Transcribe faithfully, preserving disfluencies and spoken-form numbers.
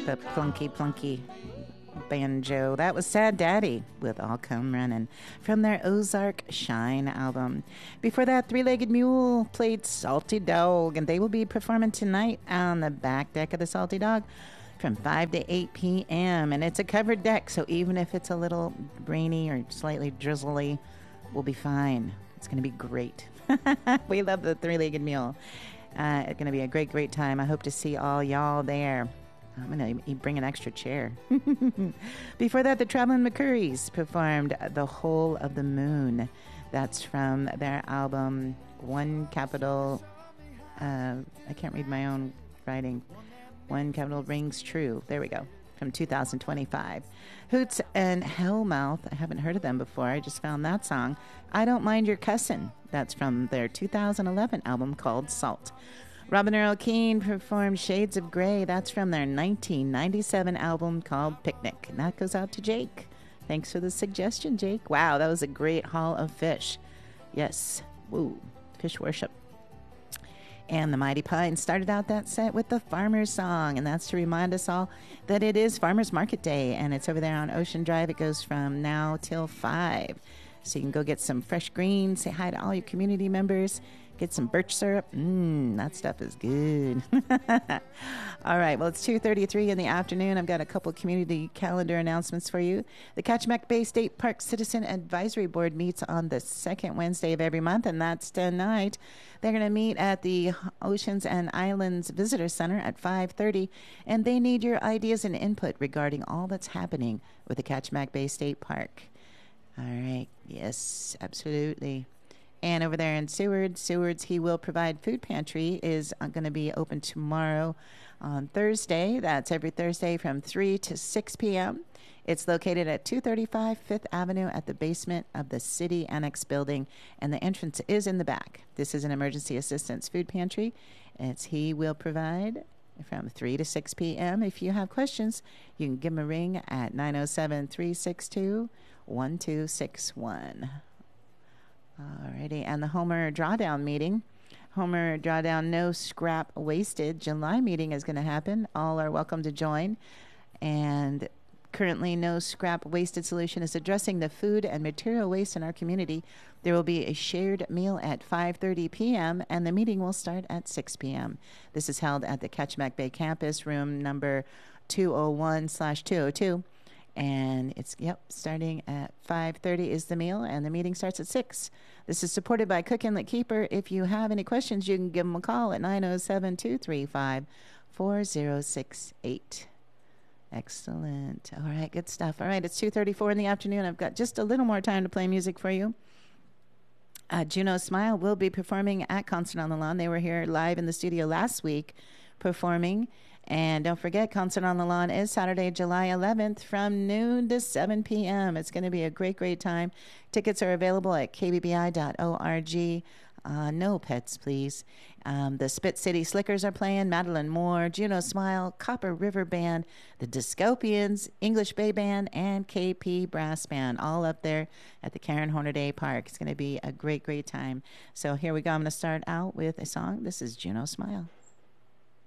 the plunky plunky banjo. That was Sad Daddy with All Come Running from their Ozark Shine album. Before that, Three-Legged Mule played Salty Dog, and they will be performing tonight on the back deck of the Salty Dog from five to eight p.m. And it's a covered deck, so even if it's a little rainy or slightly drizzly, we'll be fine. It's going to be great. We love the Three-Legged Mule. Uh, it's going to be a great, great time. I hope to see all y'all there. I'm going to bring an extra chair. Before that, the Traveling McCurries performed The Whole of the Moon. That's from their album, One Capital, uh, I can't read my own writing, One Capital Rings True. There we go, from two thousand twenty-five. Hoots and Hellmouth, I haven't heard of them before. I just found that song. I Don't Mind Your Cussin'. That's from their two thousand eleven album called Salt. Robin Earl Keen performed Shades of Grey. That's from their nineteen ninety-seven album called Picnic. And that goes out to Jake. Thanks for the suggestion, Jake. Wow, that was a great haul of fish. Yes. Woo. Fish worship. And the Mighty Pines started out that set with the Farmer's Song. And that's to remind us all that it is Farmer's Market Day. And it's over there on Ocean Drive. It goes from now till five. So you can go get some fresh greens, say hi to all your community members, get some birch syrup. Mmm, that stuff is good. All right, well, it's two thirty-three in the afternoon. I've got a couple community calendar announcements for you. The Kachemak Bay State Park Citizen Advisory Board meets on the second Wednesday of every month, and that's tonight. They're going to meet at the Oceans and Islands Visitor Center at five thirty, and they need your ideas and input regarding all that's happening with the Kachemak Bay State Park. All right. Yes, absolutely. And over there in Seward, Seward's He Will Provide Food Pantry is going to be open tomorrow on Thursday. That's every Thursday from three to six p.m. It's located at two thirty-five Fifth Avenue at the basement of the City Annex building, and the entrance is in the back. This is an emergency assistance food pantry. It's He Will Provide from three to six p.m. If you have questions, you can give them a ring at nine oh seven, three six two, one two six one. Alrighty, and the Homer Drawdown meeting. Homer Drawdown No Scrap Wasted July meeting is going to happen. All are welcome to join. And currently, No Scrap Wasted solution is addressing the food and material waste in our community. There will be a shared meal at five thirty p.m., and the meeting will start at six p.m. This is held at the Kachemak Bay campus, room number two oh one slash two oh two. And it's, yep, starting at five thirty is the meal, and the meeting starts at six. This is supported by Cook Inlet Keeper. If you have any questions, you can give them a call at nine oh seven, two three five, four oh six eight. Excellent. All right, good stuff. All right, it's two thirty-four in the afternoon. I've got just a little more time to play music for you. Uh, Juno Smile will be performing at Concert on the Lawn. They were here live in the studio last week performing. And don't forget, Concert on the Lawn is Saturday, July eleventh from noon to seven p.m. It's going to be a great, great time. Tickets are available at k b b i dot org. Uh, no pets, please. Um, the Spit City Slickers are playing, Madeline Moore, Juno Smile, Copper River Band, the Discopians, English Bay Band, and K P Brass Band, all up there at the Karen Hornaday Park. It's going to be a great, great time. So here we go. I'm going to start out with a song. This is Juno Smile.